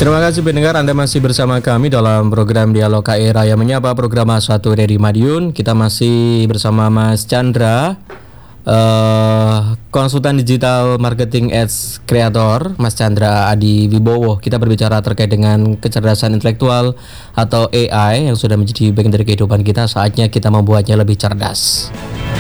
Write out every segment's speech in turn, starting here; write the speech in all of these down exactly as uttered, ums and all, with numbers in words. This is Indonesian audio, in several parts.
Terima kasih pendengar, Anda masih bersama kami dalam program Dialog K I Raya Menyapa, program A satu dari Madiun. Kita masih bersama Mas Chandra, uh, konsultan digital marketing ads creator, Mas Chandra Adi Wibowo. Kita berbicara terkait dengan kecerdasan intelektual atau A I yang sudah menjadi bagian dari kehidupan kita. Saatnya kita membuatnya lebih cerdas.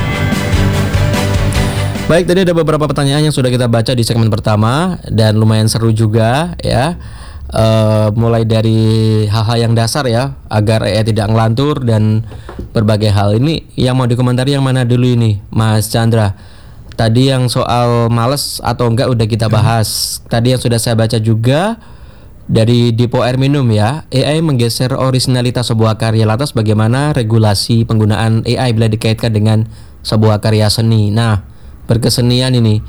Baik, tadi ada beberapa pertanyaan yang sudah kita baca di segmen pertama dan lumayan seru juga ya. Uh, mulai dari hal-hal yang dasar ya, agar A I tidak ngelantur dan berbagai hal. Ini yang mau dikomentari yang mana dulu ini, Mas Chandra? Tadi yang soal males atau enggak udah kita bahas. Tadi yang sudah saya baca juga dari Depo Air Minum ya, A I menggeser originalitas sebuah karya. Lantas bagaimana regulasi penggunaan A I bila dikaitkan dengan sebuah karya seni? Nah, berkesenian ini,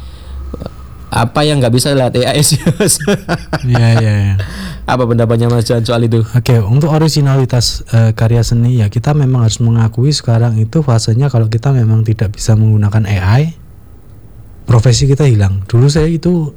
apa yang nggak bisa lihat A I sih, Mas? Iya, iya, iya. Apa pendapatnya Mas Jan soal itu? Oke, untuk originalitas uh, karya seni ya, kita memang harus mengakui sekarang itu fasenya kalau kita memang tidak bisa menggunakan A I, profesi kita hilang. Dulu saya itu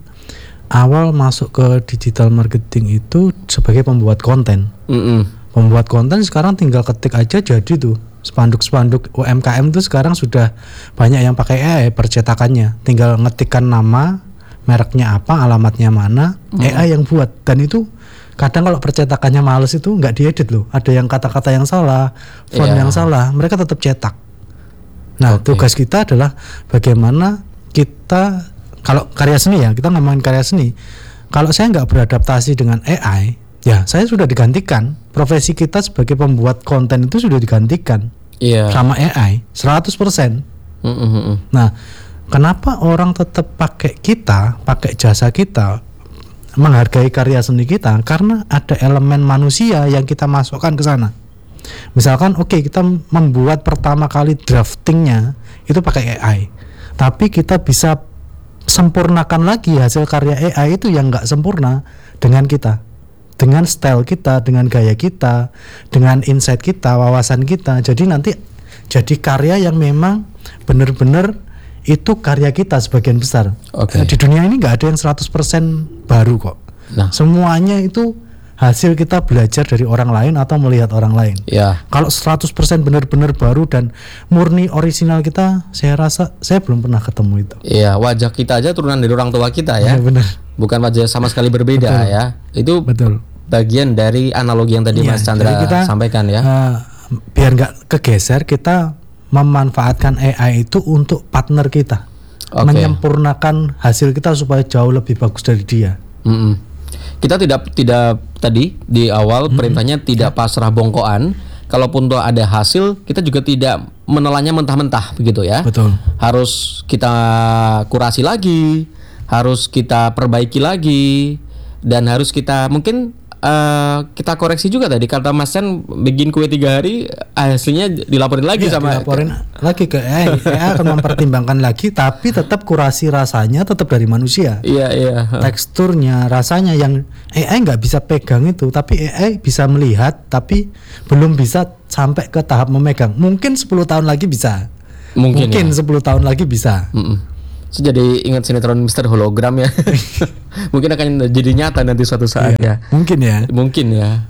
awal masuk ke digital marketing itu sebagai pembuat konten. Mm-mm. Pembuat konten sekarang tinggal ketik aja jadi tuh. Spanduk-spanduk U M K M itu sekarang sudah banyak yang pakai A I percetakannya. Tinggal ngetikkan nama, mereknya apa, alamatnya mana, hmm. A I yang buat. Dan itu kadang kalau percetakannya males itu nggak diedit loh. Ada yang kata-kata yang salah, font yeah. yang salah, mereka tetap cetak. Nah, okay. tugas kita adalah bagaimana kita, kalau karya seni ya, kita ngomongin karya seni. Kalau saya nggak beradaptasi dengan A I, ya saya sudah digantikan. Profesi kita sebagai pembuat konten itu sudah digantikan yeah. sama A I seratus persen. Mm-hmm. Nah, kenapa orang tetap pakai kita, pakai jasa kita, menghargai karya seni kita? Karena ada elemen manusia yang kita masukkan ke sana. Misalkan oke okay, kita membuat pertama kali draftingnya itu pakai A I, tapi kita bisa sempurnakan lagi hasil karya A I itu yang nggak sempurna dengan kita, dengan style kita, dengan gaya kita, dengan insight kita, wawasan kita. Jadi nanti jadi karya yang memang benar-benar itu karya kita sebagian besar. Okay. Di dunia ini nggak ada yang seratus persen baru kok. Nah. Semuanya itu hasil kita belajar dari orang lain atau melihat orang lain. Yeah. Kalau seratus persen benar-benar baru dan murni orisinal kita, saya rasa saya belum pernah ketemu itu. Iya, yeah, wajah kita aja turunan dari orang tua kita ya. Yeah, benar. Bukan wajah sama sekali berbeda. Betul. Ya. Itu betul. Bagian dari analogi yang tadi yeah, Mas Chandra kita, sampaikan ya. Uh, biar nggak kegeser, kita memanfaatkan A I itu untuk partner kita, okay. menyempurnakan hasil kita supaya jauh lebih bagus dari dia. Mm-mm. Kita tidak tidak tadi di awal mm-hmm. perintahnya tidak pasrah bongkoan. Kalaupun tuh ada hasil, kita juga tidak menelannya mentah-mentah begitu ya. Betul. Harus kita kurasi lagi, harus kita perbaiki lagi, dan harus kita mungkin Uh, kita koreksi juga tadi kata Mas Chan, bikin kue tiga hari hasilnya dilaporin lagi ya, sama dilaporin ke, lagi ke A I. A I akan mempertimbangkan lagi, tapi tetap kurasi rasanya tetap dari manusia. Iya iya. Teksturnya, rasanya yang A I nggak bisa pegang itu, tapi A I bisa melihat, tapi belum bisa sampai ke tahap memegang. Mungkin sepuluh tahun lagi bisa. Mungkin, Mungkin ya. sepuluh tahun lagi bisa. Mm-mm. Saya jadi ingat sinetron Mister Hologram ya. Mungkin akan jadi nyata nanti suatu saat iya, ya. Mungkin ya. Mungkin ya.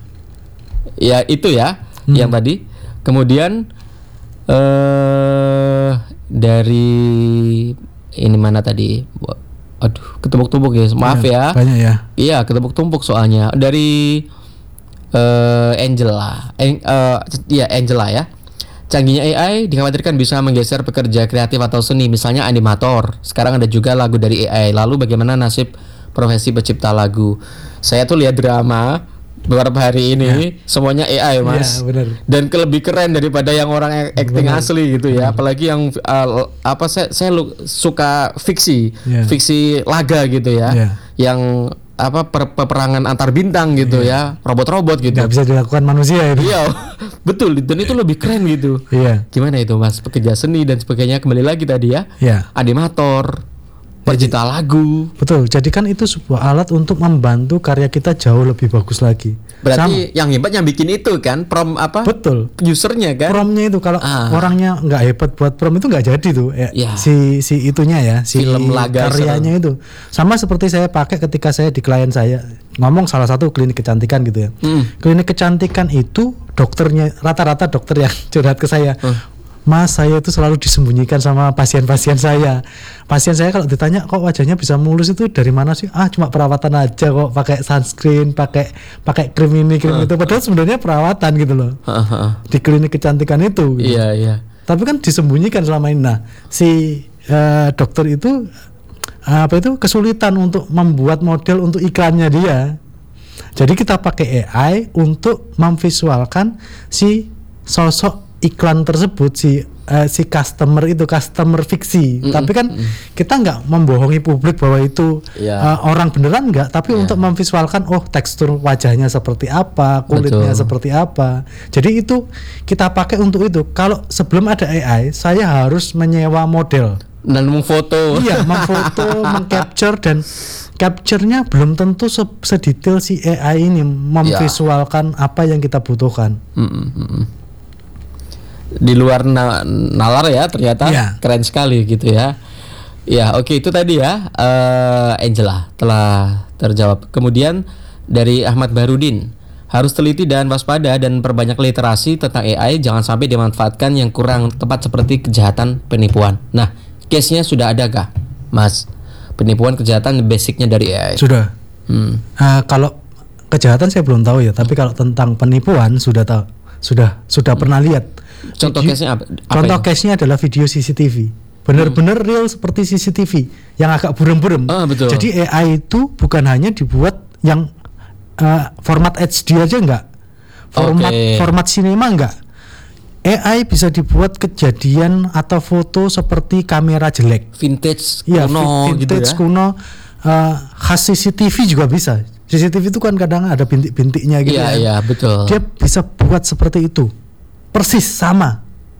Ya itu ya hmm. yang tadi. Kemudian eh dari ini mana tadi? Aduh, ketubuk-tubuk ya. Maaf ya. ya. Banyak ya. Iya, ketubuk-tumpuk soalnya. Dari eh, Angela. Eh, eh, ya Angela ya. Canggihnya A I dikhawatirkan bisa menggeser pekerja kreatif atau seni, misalnya animator. Sekarang ada juga lagu dari A I. Lalu bagaimana nasib profesi pencipta lagu? Saya tuh lihat drama beberapa hari ini, ya. Semuanya A I Mas. Ya, benar. Dan lebih keren daripada yang orang acting benar. Asli gitu ya. Benar. Apalagi yang uh, apa saya saya suka fiksi, ya. Fiksi laga gitu ya. Ya. Yang apa per, peperangan antar bintang gitu yeah. ya, robot-robot gitu. Nggak bisa dilakukan manusia itu. Iya, betul. Dan itu lebih keren gitu. Iya. Yeah. Gimana itu Mas, pekerja seni dan sebagainya, kembali lagi tadi ya. Iya. Yeah. Animator, pencipta lagu. Betul. Jadi kan itu sebuah alat untuk membantu karya kita jauh lebih bagus lagi. Berarti sama. Yang hebat yang bikin itu kan, prom apa? Betul. Usernya kan. Promnya itu kalau ah. orangnya nggak hebat buat prom itu nggak jadi tuh. Ya, ya. Si si itunya ya, si film laga karyanya itu. Sama seperti saya pakai ketika saya di klien saya ngomong salah satu klinik kecantikan gitu ya. Hmm. Klinik kecantikan itu dokternya rata-rata dokter yang curhat ke saya. Hmm. Mas, saya itu selalu disembunyikan sama pasien-pasien saya. Pasien saya kalau ditanya kok wajahnya bisa mulus itu dari mana sih? Ah, cuma perawatan aja kok, pakai sunscreen, pakai pakai krim ini, krim uh, itu. Padahal sebenarnya perawatan gitu loh. Uh, uh, uh. Di klinik kecantikan itu. Gitu. Iya, iya. Tapi kan disembunyikan selama ini. Nah, si uh, dokter itu uh, apa itu kesulitan untuk membuat model untuk iklannya dia. Jadi kita pakai A I untuk memvisualkan si sosok iklan tersebut, si uh, si customer itu customer fiksi, mm-hmm. tapi kan mm-hmm. kita nggak membohongi publik bahwa itu yeah. uh, orang beneran nggak, tapi yeah. untuk memvisualkan oh tekstur wajahnya seperti apa, kulitnya Betul. seperti apa. Jadi itu kita pakai untuk itu. Kalau sebelum ada A I, saya harus menyewa model dan memfoto. Iya, memfoto, mengcapture dan capture-nya belum tentu se- sedetail si A I ini memvisualkan yeah. apa yang kita butuhkan. Mm-hmm. Di luar na- nalar ya ternyata ya. Keren sekali gitu ya. Ya oke okay, itu tadi ya uh, Angela telah terjawab. Kemudian dari Ahmad Barudin, harus teliti dan waspada dan perbanyak literasi tentang A I, jangan sampai dimanfaatkan yang kurang tepat seperti kejahatan penipuan. Nah case-nya sudah ada kah Mas? Penipuan kejahatan basicnya dari A I sudah. Hmm. Uh, kalau kejahatan saya belum tahu ya, tapi kalau tentang penipuan sudah tahu, sudah sudah hmm. pernah lihat. Contoh case-nya apa? apa Contoh itu? Case-nya adalah video C C T V. Benar-benar hmm. real seperti C C T V yang agak burem-burem. Ah, betul. Jadi A I itu bukan hanya dibuat yang uh, format H D aja enggak. Format okay. format sinema enggak. A I bisa dibuat kejadian atau foto seperti kamera jelek. Vintage ya, kuno vintage gitu ya. kuno uh, khas C C T V juga bisa. C C T V itu kan kadang ada bintik-bintiknya gitu ya. Iya, iya, betul. Dia bisa buat seperti itu. Persis sama.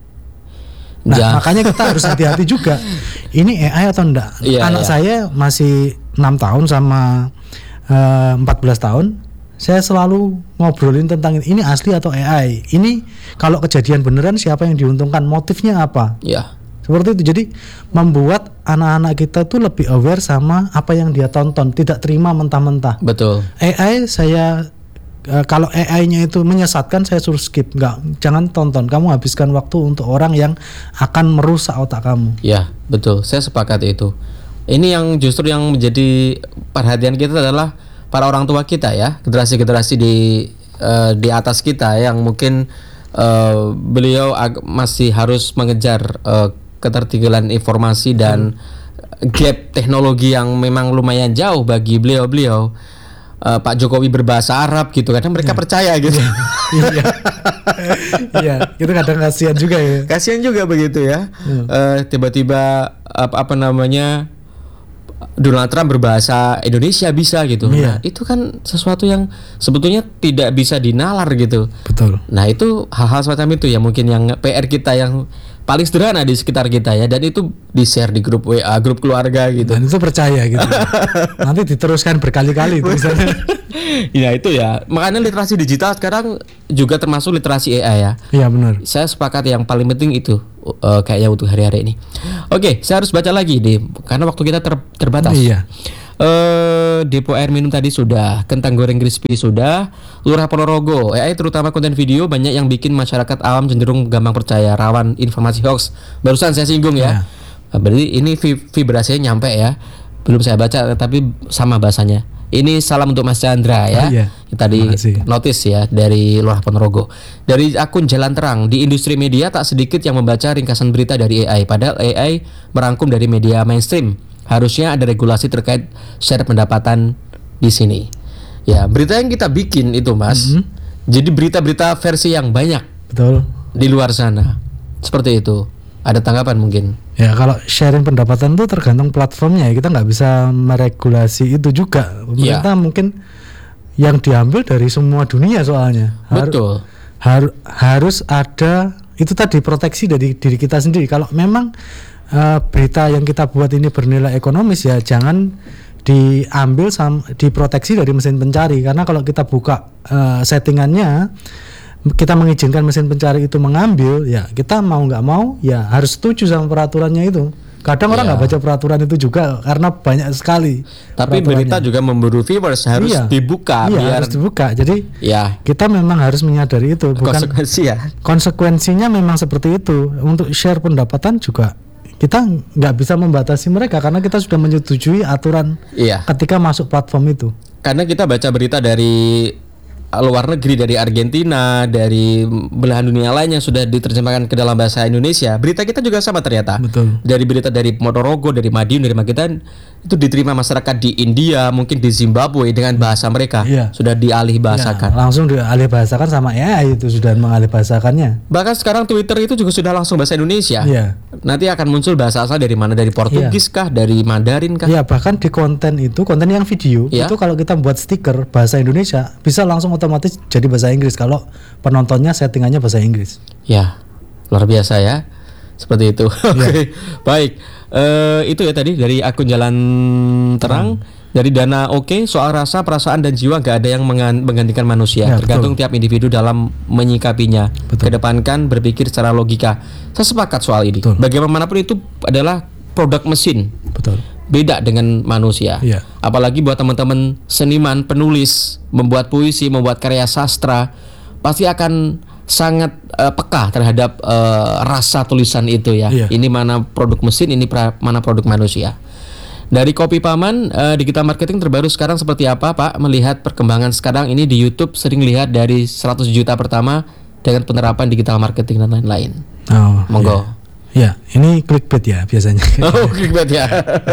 Nah, ja. makanya kita harus hati-hati juga. Ini A I atau enggak? Ya, Anak ya. saya masih enam tahun sama uh, empat belas tahun. Saya selalu ngobrolin tentang ini asli atau A I. Ini kalau kejadian beneran siapa yang diuntungkan? Motifnya apa? Ya. Seperti itu. Jadi membuat anak-anak kita tuh lebih aware sama apa yang dia tonton, tidak terima mentah-mentah. Betul. A I saya Uh, kalau A I-nya itu menyesatkan, saya suruh skip, nggak, jangan tonton. Kamu habiskan waktu untuk orang yang akan merusak otak kamu. Ya, betul. Saya sepakat itu. Ini yang justru yang menjadi perhatian kita adalah para orang tua kita ya, generasi-generasi di uh, di atas kita yang mungkin uh, beliau ag- masih harus mengejar uh, ketertinggalan informasi dan hmm. gap teknologi yang memang lumayan jauh bagi beliau-beliau. Uh, Pak Jokowi berbahasa Arab gitu, kadang mereka ya. percaya gitu. Iya, iya, itu kadang kasihan juga ya. Kasihan juga begitu ya. Hmm. Uh, tiba-tiba apa, apa namanya Donald Trump berbahasa Indonesia bisa gitu. Iya. Nah, itu kan sesuatu yang sebetulnya tidak bisa dinalar gitu. Betul. Nah itu hal-hal semacam itu ya mungkin yang P R kita yang paling sederhana di sekitar kita ya, dan itu di share di grup W A, grup keluarga gitu. Dan itu percaya gitu. Nanti diteruskan berkali-kali itu misalnya. Ya itu ya. Makanya literasi digital sekarang juga termasuk literasi A I ya. Iya benar. Saya sepakat yang paling penting itu uh, kayaknya untuk hari-hari ini. Oke, saya harus baca lagi deh karena waktu kita ter- terbatas. Iya. Uh, depo air minum tadi sudah, kentang goreng crispy sudah, Lurah Ponorogo, A I terutama konten video banyak yang bikin masyarakat awam cenderung gampang percaya, rawan informasi hoax. Barusan saya singgung ya. ya. Berarti ini vibrasinya nyampe ya. Belum saya baca tapi sama bahasanya. Ini salam untuk Mas Chandra ya. Oh, iya. Tadi notice ya dari Lurah Ponorogo. Dari akun Jalan Terang, di industri media tak sedikit yang membaca ringkasan berita dari A I, padahal A I merangkum dari media mainstream. Harusnya ada regulasi terkait share pendapatan di sini. Ya, berita yang kita bikin itu, Mas. Mm-hmm. Jadi berita-berita versi yang banyak. Betul. Di luar sana. Seperti itu. Ada tanggapan mungkin? Ya, kalau sharing pendapatan itu tergantung platformnya. Kita nggak bisa meregulasi itu juga. Pemerintah ya. Mungkin yang diambil dari semua dunia soalnya. Har- Betul. Har- harus ada itu tadi proteksi dari diri kita sendiri. Kalau memang Uh, berita yang kita buat ini bernilai ekonomis ya jangan diambil sam- diproteksi dari mesin pencari, karena kalau kita buka uh, settingannya, kita mengizinkan mesin pencari itu mengambil, ya kita mau nggak mau ya harus setuju sama peraturannya itu. Kadang orang Iya. nggak baca peraturan itu juga karena banyak sekali. Tapi berita juga memburu viewers, harus Iya. dibuka Iya, biar harus dibuka. Jadi ya kita memang harus menyadari itu. Bukan konsekuensi ya. konsekuensinya memang seperti itu. Untuk share pendapatan juga kita nggak bisa membatasi mereka karena kita sudah menyetujui aturan Iya. ketika masuk platform itu. Karena kita baca berita dari luar negeri, dari Argentina, dari belahan dunia lain yang sudah diterjemahkan ke dalam bahasa Indonesia. Berita kita juga sama ternyata. Betul. Dari berita dari Ponorogo, dari Madiun, dari Magetan itu diterima masyarakat di India, mungkin di Zimbabwe dengan bahasa mereka. Iya. Sudah dialih bahasakan. Ya, langsung dialih bahasakan sama A I itu sudah mengalih bahasakannya. Bahkan sekarang Twitter itu juga sudah langsung bahasa Indonesia. Iya. Nanti akan muncul bahasa asal dari mana? Dari Portugis kah? Dari Mandarin kah? Ya, bahkan di konten itu, konten yang video Iya. itu kalau kita buat stiker bahasa Indonesia bisa langsung otomatis jadi bahasa Inggris kalau penontonnya settingannya bahasa Inggris. Ya, luar biasa ya. Seperti itu. Oke, baik. Eh, itu ya tadi dari akun Jalan Terang, dari Dana Oke, soal rasa, perasaan dan jiwa gak ada yang mengan- menggantikan manusia. Ya, Tergantung tiap individu dalam menyikapinya. Betul. Kedepankan berpikir secara logika. Saya sepakat soal ini. Betul. Bagaimanapun itu adalah produk mesin. Betul. Beda dengan manusia. Iya. Apalagi buat teman-teman seniman, penulis, membuat puisi, membuat karya sastra, pasti akan sangat eh, peka terhadap eh, rasa tulisan itu ya. Iya. Ini mana produk mesin, ini pra- mana produk manusia. Dari Kopi Paman, eh, digital marketing terbaru sekarang seperti apa, Pak? Melihat perkembangan sekarang ini di YouTube, sering lihat dari seratus juta pertama dengan penerapan digital marketing dan lain-lain. Oh, Monggo. Ya, ini clickbait ya biasanya. Oh, clickbait ya.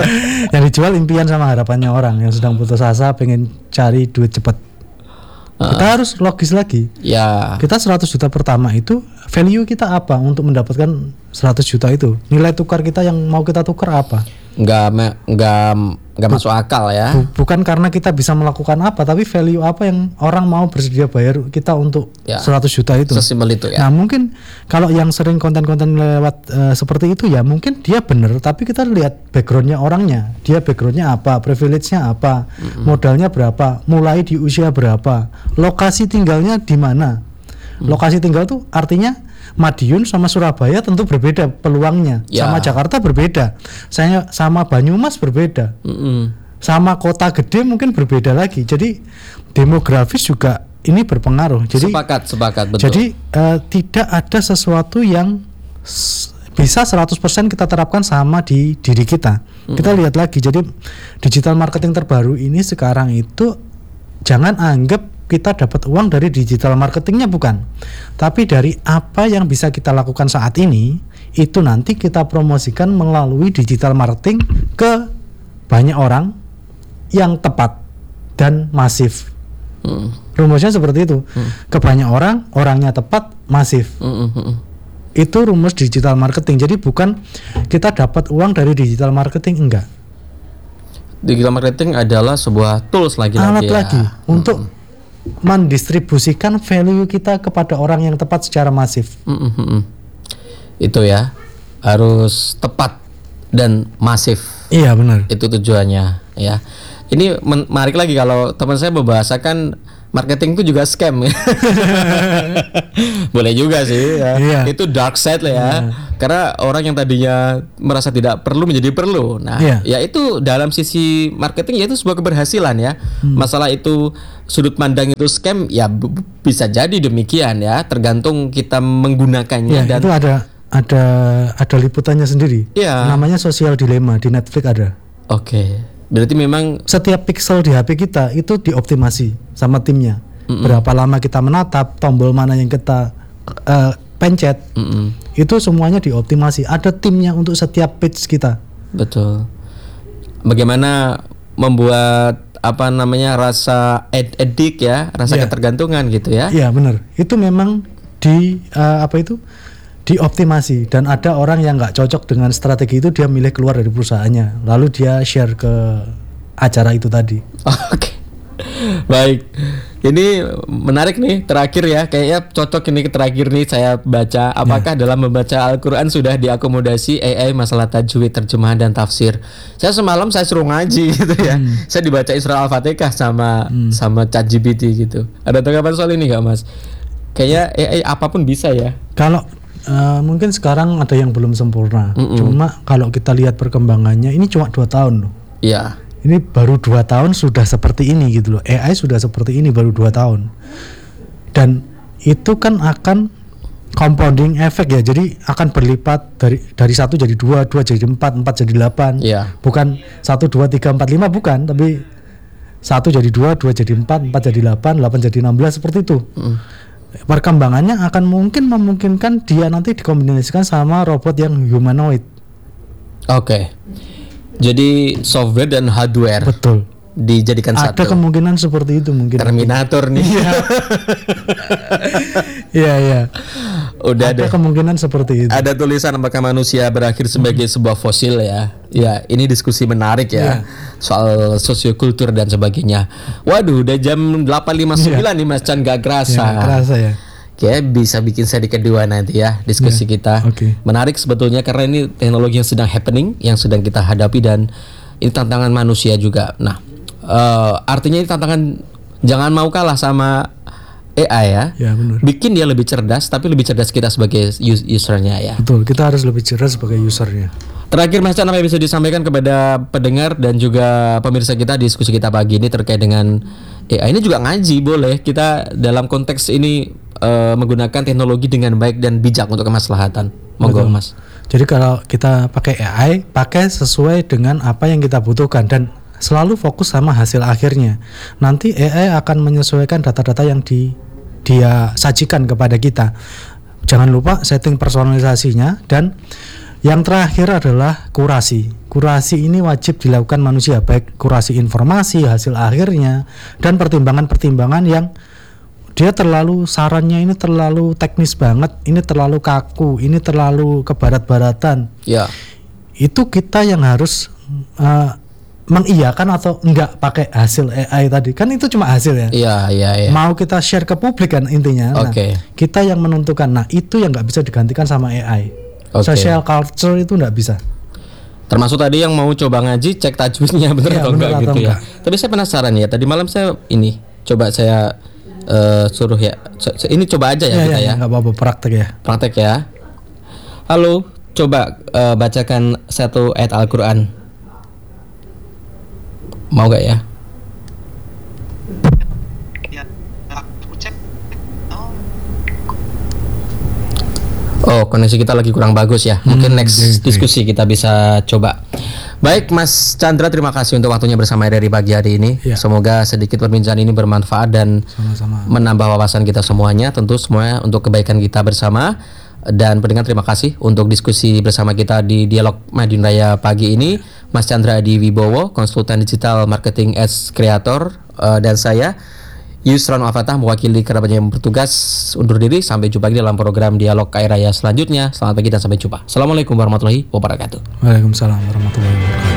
Yang dijual impian sama harapannya orang yang sedang putus asa pengen cari duit cepat. Kita harus logis lagi. Ya. Kita seratus juta pertama itu value kita apa untuk mendapatkan seratus juta itu? Nilai tukar kita yang mau kita tukar apa? nggak me- nggak nggak masuk akal ya. Bu- Bukan karena kita bisa melakukan apa, tapi value apa yang orang mau bersedia bayar kita untuk Ya. seratus juta itu. Sesimpel itu ya. Nah mungkin kalau yang sering konten-konten lewat eh, seperti itu ya mungkin dia benar, tapi kita lihat backgroundnya orangnya, dia backgroundnya apa, privilege-nya apa, modalnya berapa, mulai di usia berapa, lokasi tinggalnya di mana. Lokasi tinggal tuh artinya Madiun sama Surabaya tentu berbeda peluangnya, Ya. sama Jakarta berbeda, saya sama Banyumas berbeda, Mm-mm. sama kota gede mungkin berbeda lagi. Jadi demografis juga ini berpengaruh. Jadi sepakat, sepakat betul. jadi eh, tidak ada sesuatu yang s- bisa seratus persen kita terapkan sama di diri kita. Kita lihat lagi. Jadi digital marketing terbaru ini sekarang itu jangan anggap kita dapat uang dari digital marketingnya, bukan. Tapi dari apa yang bisa kita lakukan saat ini itu nanti kita promosikan melalui digital marketing ke banyak orang yang tepat dan masif. Mm. Rumusnya seperti itu. Ke banyak orang, orangnya tepat, masif. Mm, mm, mm. Itu rumus digital marketing. Jadi bukan kita dapat uang dari digital marketing, enggak. Digital marketing adalah sebuah tools lagi-lagi Alat ya. lagi untuk mendistribusikan value kita kepada orang yang tepat secara masif. Mm, mm, mm. Itu ya, harus tepat dan masif. Iya benar. Itu tujuannya ya. Ini men- menarik lagi kalau teman saya membahasakan marketing itu juga scam ya. Boleh juga sih ya. Iya. Itu dark side lah ya. Karena orang yang tadinya merasa tidak perlu menjadi perlu. Nah, Iya. ya itu dalam sisi marketing ya itu sebuah keberhasilan ya. Masalah itu sudut pandang itu scam ya b- b- bisa jadi demikian ya, tergantung kita menggunakannya Iya, dan itu ada ada ada liputannya sendiri. Iya. Namanya social dilemma di Netflix ada. oke. Berarti memang Setiap pixel di H P kita itu dioptimasi sama timnya. Berapa lama kita menatap, tombol mana yang kita eh, pencet, mm-mm, itu semuanya dioptimasi. Ada timnya untuk setiap page kita. betul. Bagaimana membuat apa namanya rasa ed- edik ya, rasa Iya. ketergantungan gitu ya. Iya benar. Itu memang di eh, apa itu dioptimasi, dan ada orang yang nggak cocok dengan strategi itu, dia milih keluar dari perusahaannya, lalu dia share ke acara itu tadi. Oke. Baik. Ini menarik nih terakhir ya. Kayaknya cocok ini terakhir nih saya baca. Apakah dalam membaca Al-Qur'an sudah diakomodasi A I masalah tajwid, terjemahan dan tafsir? Saya semalam saya suruh ngaji gitu ya. Saya dibacain surah Al-Fatihah sama sama ChatGPT gitu. Ada tanggapan soal ini nggak Mas? Kayaknya A I apapun bisa ya. Kalau uh, mungkin sekarang ada yang belum sempurna. Mm-mm. Cuma kalau kita lihat perkembangannya ini cuma dua tahun loh. Iya. Ini baru dua tahun sudah seperti ini gitu loh. A I sudah seperti ini baru dua tahun. Dan itu kan akan compounding efek ya. Jadi akan berlipat dari dari satu jadi dua, dua jadi empat, empat jadi delapan. Iya. Bukan satu, dua, tiga, empat, lima bukan, tapi satu jadi dua, dua jadi empat, empat jadi delapan, delapan jadi enam belas seperti itu. Mm. Perkembangannya akan mungkin memungkinkan dia nanti dikombinasikan sama robot yang humanoid. Oke. Okay. Jadi software dan hardware. Betul. Dijadikan ada satu. Ada kemungkinan seperti itu mungkin. Terminator nih. Iya iya. Udah ada deh. kemungkinan seperti itu. Ada tulisan apakah manusia berakhir sebagai hmm. sebuah fosil ya. Ya, ini diskusi menarik ya. Yeah. Soal sosiokultur dan sebagainya. Waduh, udah jam delapan lima puluh sembilan yeah. nih Mas Chan, gak kerasa. Yeah, kerasa ya. Kayak bisa bikin seri kedua nanti ya diskusi yeah. kita. Okay. Menarik sebetulnya karena ini teknologi yang sedang happening, yang sedang kita hadapi dan ini tantangan manusia juga. Nah, uh, artinya ini tantangan, jangan mau kalah sama A I ya. Ya benar. Bikin dia lebih cerdas, tapi lebih cerdas kita sebagai usernya ya. Betul, kita harus lebih cerdas sebagai usernya. Terakhir Mas Chan, apa yang bisa disampaikan kepada pendengar dan juga pemirsa kita diskusi kita pagi ini terkait dengan A I? Ini juga ngaji boleh, kita dalam konteks ini uh, menggunakan teknologi dengan baik dan bijak untuk kemaslahatan. Monggo Mas. Jadi kalau kita pakai A I, pakai sesuai dengan apa yang kita butuhkan dan selalu fokus sama hasil akhirnya. Nanti A I akan menyesuaikan data-data yang di dia sajikan kepada kita. Jangan lupa setting personalisasinya, dan yang terakhir adalah kurasi. Kurasi ini wajib dilakukan manusia, baik kurasi informasi, hasil akhirnya, dan pertimbangan-pertimbangan yang dia terlalu, sarannya ini terlalu teknis banget, ini terlalu kaku, ini terlalu kebarat-baratan. Ya. Itu kita yang harus uh, mengiyakan atau enggak pakai hasil A I tadi. Kan itu cuma hasil ya. Iya, iya, iya. Mau kita share ke publik kan intinya. Nah, okay. kita yang menentukan. Nah, itu yang enggak bisa digantikan sama A I. Okay. Social culture itu enggak bisa. Termasuk tadi yang mau coba ngaji, cek tajwidnya benar ya, atau enggak gitu enggak. Ya. Tapi saya penasaran ya. Tadi malam saya ini coba saya uh, suruh ya. Ini coba aja ya, ya kita ya. Enggak apa-apa, praktek ya. Praktek ya. Halo, coba uh, bacakan satu ayat Al-Qur'an. Mau gak ya? Oh, koneksi kita lagi kurang bagus ya. Mungkin hmm, next okay. diskusi kita bisa coba. Baik, Mas Chandra, terima kasih untuk waktunya bersama R R I pagi hari ini. Ya. Semoga sedikit perbincangan ini bermanfaat dan sama-sama menambah wawasan kita semuanya. Tentu semuanya untuk kebaikan kita bersama. Dan pendengar, terima kasih untuk diskusi bersama kita di Dialog Madiun Raya pagi ini. Mas Chandra Adi Wibowo, konsultan digital marketing ads creator, uh, dan saya Yusron Al-Fatah mewakili kerabat yang bertugas undur diri. Sampai jumpa di dalam program Dialog K I Raya selanjutnya. Selamat pagi dan sampai jumpa. Assalamualaikum warahmatullahi wabarakatuh. Waalaikumsalam warahmatullahi wabarakatuh.